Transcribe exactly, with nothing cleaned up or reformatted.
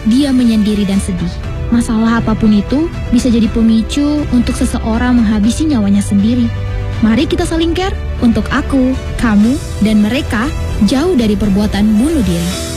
dia menyendiri dan sedih. Masalah apapun itu bisa jadi pemicu untuk seseorang menghabisi nyawanya sendiri. Mari kita saling care untuk aku, kamu, dan mereka jauh dari perbuatan bunuh diri.